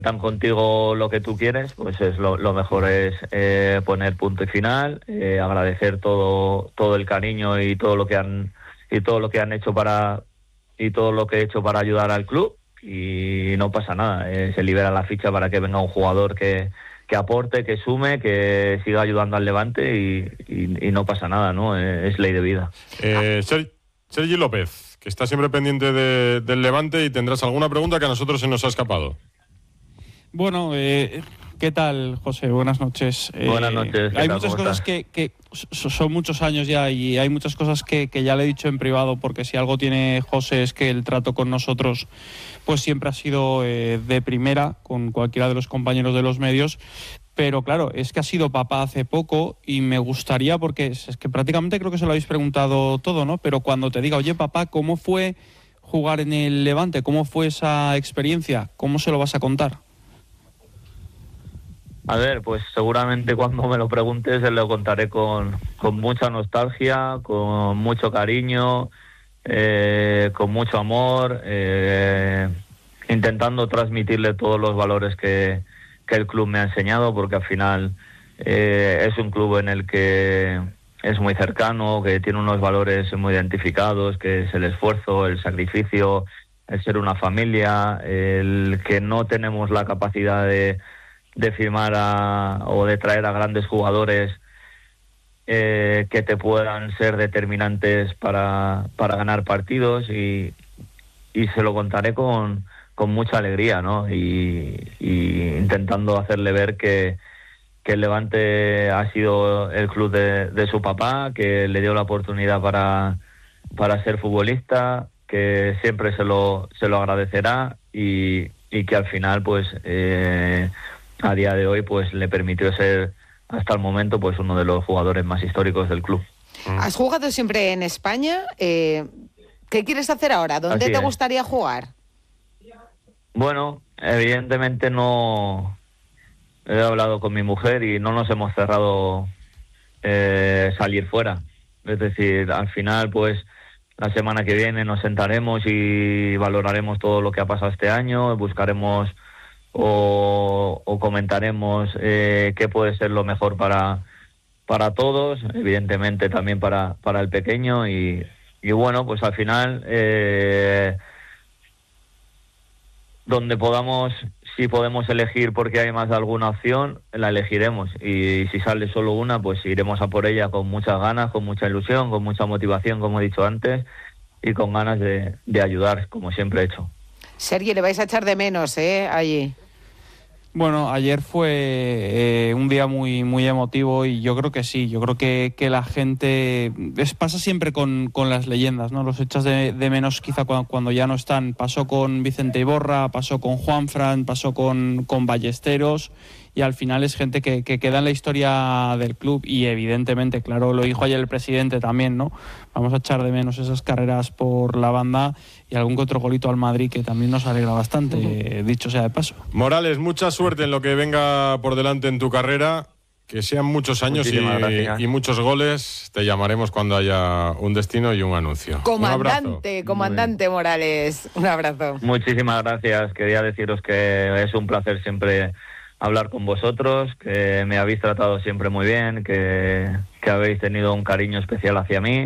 dan contigo lo que tú quieres, pues es lo mejor es poner punto y final, agradecer todo el cariño y todo lo que han hecho y todo lo que he hecho para ayudar al club, y no pasa nada, se libera la ficha para que venga un jugador que aporte, que sume, que siga ayudando al Levante y no pasa nada, ¿no? Es ley de vida. Sergi López, que está siempre pendiente del Levante, y tendrás alguna pregunta que a nosotros se nos ha escapado. Bueno, ¿qué tal, José? Buenas noches. Buenas noches. Hay muchas cosas que son muchos años ya, y hay muchas cosas que ya le he dicho en privado, porque si algo tiene José es que el trato con nosotros pues siempre ha sido de primera, con cualquiera de los compañeros de los medios. Pero claro, es que ha sido papá hace poco y me gustaría, porque es que prácticamente creo que se lo habéis preguntado todo, ¿no? Pero cuando te diga, oye, papá, ¿cómo fue jugar en el Levante? ¿Cómo fue esa experiencia? ¿Cómo se lo vas a contar? A ver, pues seguramente cuando me lo preguntes lo contaré con mucha nostalgia, con mucho cariño, con mucho amor, intentando transmitirle todos los valores que el club me ha enseñado, porque al final es un club en el que es muy cercano, que tiene unos valores muy identificados, que es el esfuerzo, el sacrificio, el ser una familia, el que no tenemos la capacidad de firmar o de traer a grandes jugadores que te puedan ser determinantes para ganar partidos, y se lo contaré con mucha alegría, ¿no? Y intentando hacerle ver que el Levante ha sido el club de su papá, que le dio la oportunidad para ser futbolista, que siempre se lo agradecerá, y que al final pues a día de hoy pues le permitió ser hasta el momento pues uno de los jugadores más históricos del club. ¿Has jugado siempre en España? ¿Qué quieres hacer ahora? ¿Dónde te gustaría jugar? Bueno, evidentemente no he hablado con mi mujer y no nos hemos cerrado salir fuera. Es decir, al final pues la semana que viene nos sentaremos y valoraremos todo lo que ha pasado este año, buscaremos o comentaremos qué puede ser lo mejor para todos, evidentemente también para el pequeño, y bueno, pues al final donde podamos, si podemos elegir porque hay más de alguna opción, la elegiremos, y si sale solo una, pues iremos a por ella con muchas ganas, con mucha ilusión, con mucha motivación, como he dicho antes, y con ganas de ayudar, como siempre he hecho. Sergi, le vais a echar de menos, allí. Bueno, ayer fue un día muy, muy emotivo, y yo creo que sí, yo creo que la gente pasa siempre con las leyendas, ¿no? Los echas de menos quizá cuando ya no están. Pasó con Vicente Iborra, pasó con Juanfran, pasó con Ballesteros, y al final es gente que queda en la historia del club, y evidentemente, claro, lo dijo ayer el presidente también, ¿no? Vamos a echar de menos esas carreras por la banda y algún que otro golito al Madrid, que también nos alegra bastante, dicho sea de paso. Morales, mucha suerte en lo que venga por delante en tu carrera, que sean muchos años y muchos goles. Te llamaremos cuando haya un destino y un anuncio. Comandante Morales, un abrazo. Muchísimas gracias. Quería deciros que es un placer siempre hablar con vosotros, que me habéis tratado siempre muy bien, que habéis tenido un cariño especial hacia mí.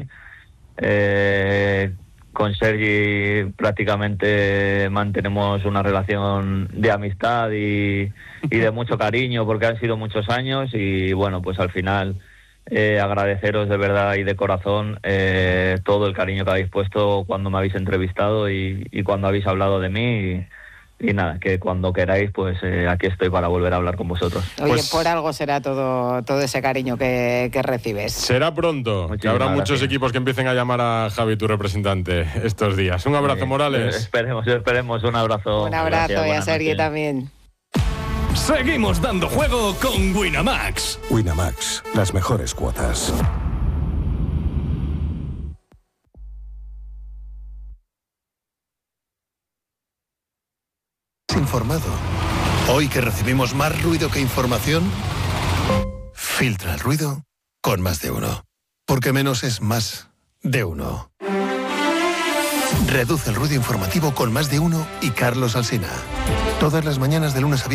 Con Sergi prácticamente mantenemos una relación de amistad y de mucho cariño, porque han sido muchos años, y bueno, pues al final agradeceros de verdad y de corazón todo el cariño que habéis puesto cuando me habéis entrevistado y cuando habéis hablado de mí, y nada, que cuando queráis pues aquí estoy para volver a hablar con vosotros. Oye, pues, por algo será todo ese cariño que recibes. Será pronto, que habrá muchos equipos que empiecen a llamar a Javi, tu representante, estos días. Un abrazo, Morales. Esperemos, un abrazo. Un abrazo. Gracias, y a Sergi noches. También. Seguimos dando juego con Winamax. Winamax, las mejores cuotas. Informado. Hoy que recibimos más ruido que información, filtra el ruido con Más de Uno. Porque menos es más de uno. Reduce el ruido informativo con Más de Uno y Carlos Alsina. Todas las mañanas de lunes a viernes.